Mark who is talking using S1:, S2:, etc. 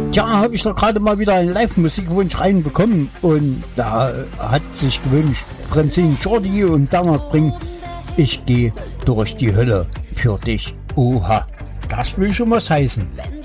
S1: Tja, habe ich doch gerade mal wieder einen Live-Musikwunsch reinbekommen und da hat sich gewünscht Prinzessin Jordi und Bernhard Brink, ich gehe durch die Hölle für dich. Oha, das will schon was heißen.